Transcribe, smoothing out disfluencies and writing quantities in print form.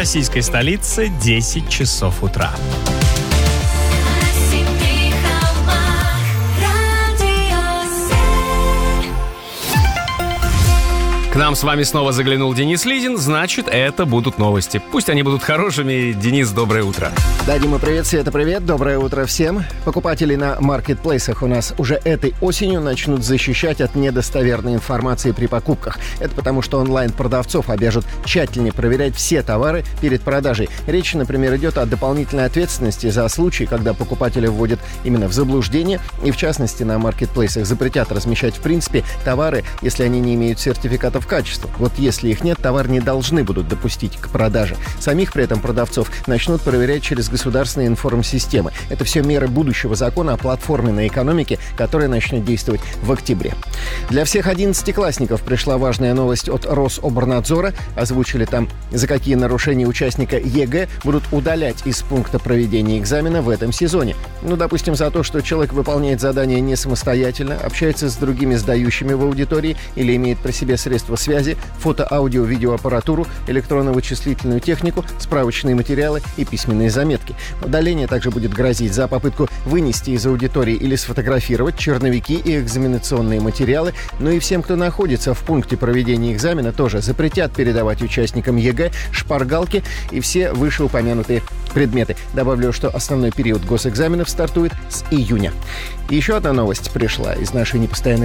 российской столице 10 часов утра. К нам с вами снова заглянул Денис Лизин, значит, это будут новости. Пусть они будут хорошими. Денис, доброе утро. Да, Дима, привет, Света, привет. Доброе утро всем. Покупатели на маркетплейсах у нас уже этой осенью начнут защищать от недостоверной информации при покупках. Это потому, что онлайн-продавцов обяжут тщательнее проверять все товары перед продажей. Речь, например, идет о дополнительной ответственности за случаи, когда покупателя вводят именно в заблуждение. И, в частности, на маркетплейсах запретят размещать, в принципе, товары, если они не имеют сертификатов качества. Вот если их нет, товар не должны будут допустить к продаже. Самих при этом продавцов начнут проверять через государственные информсистемы. Это все меры будущего закона о платформенной экономике, который начнет действовать в октябре. Для всех 11-классников пришла важная новость от Рособорнадзора. Озвучили там, за какие нарушения участника ЕГЭ будут удалять из пункта проведения экзамена в этом сезоне. Ну, допустим, за то, что человек выполняет задание не самостоятельно, общается с другими сдающими в аудитории или имеет при себе средства связи, фото, аудио, видеоаппаратуру, электронно-вычислительную технику, справочные материалы и письменные заметки. Удаление также будет грозить за попытку вынести из аудитории или сфотографировать черновики и экзаменационные материалы. Ну и всем, кто находится в пункте проведения экзамена, тоже запретят передавать участникам ЕГЭ шпаргалки и все вышеупомянутые предметы. Добавлю, что основной период госэкзаменов стартует с июня. И еще одна новость пришла из нашей непостоянной